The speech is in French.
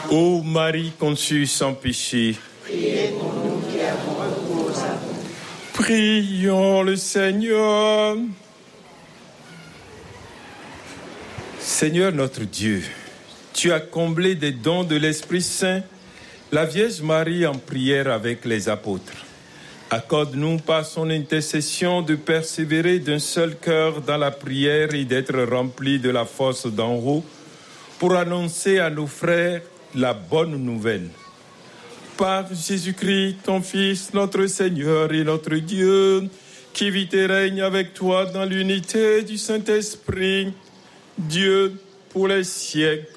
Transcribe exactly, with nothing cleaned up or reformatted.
Ô Marie conçue sans péché, priez pour nous qui avons recours à vous. prions le Seigneur. Seigneur notre Dieu, tu as comblé des dons de l'Esprit Saint la Vierge Marie en prière avec les apôtres. Accorde-nous par son intercession de persévérer d'un seul cœur dans la prière et d'être remplis de la force d'en haut pour annoncer à nos frères la bonne nouvelle. Par Jésus-Christ, ton Fils, notre Seigneur et notre Dieu, qui vit et règne avec toi dans l'unité du Saint-Esprit, Dieu pour les siècles